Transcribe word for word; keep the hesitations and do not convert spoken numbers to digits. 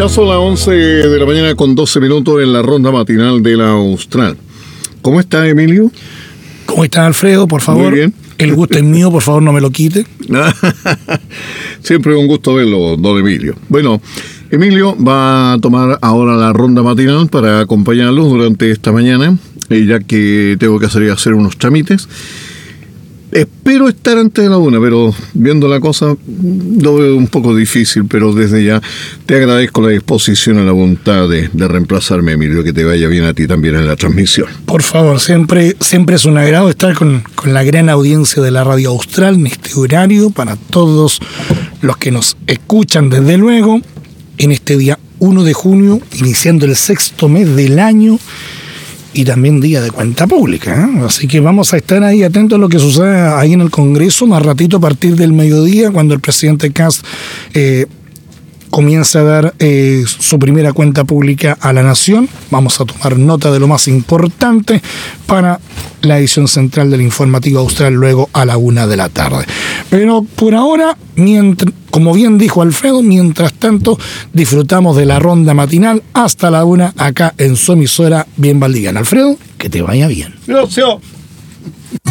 Ya son las once de la mañana con doce minutos en la ronda matinal de la Austral. ¿Cómo está, Emilio? ¿Cómo está, Alfredo? Por favor. Muy bien. El gusto es mío, por favor, no me lo quite. Siempre es un gusto verlo, don Emilio. Bueno, Emilio va a tomar ahora la ronda matinal para acompañarlos durante esta mañana, eh, ya que tengo que hacer, hacer unos trámites. Espero estar antes de la una, pero viendo la cosa lo veo un poco difícil, pero desde ya te agradezco la disposición y la voluntad de, de reemplazarme, Emilio, que te vaya bien a ti también en la transmisión. Por favor, siempre, siempre es un agrado estar con, con la gran audiencia de la Radio Austral en este horario, para todos los que nos escuchan desde luego, en este día uno de junio, iniciando el sexto mes del año, y también día de cuenta pública, ¿eh? Así que vamos a estar ahí atentos a lo que sucede ahí en el Congreso, más ratito a partir del mediodía, cuando el presidente Kast eh, comienza a dar eh, su primera cuenta pública a la nación. Vamos a tomar nota de lo más importante para la edición central del Informativo Austral luego a la una de la tarde. Pero por ahora, mientras, como bien dijo Alfredo, mientras tanto disfrutamos de la ronda matinal hasta la una acá en su emisora bien valdiviana. Alfredo, que te vaya bien. Gracias.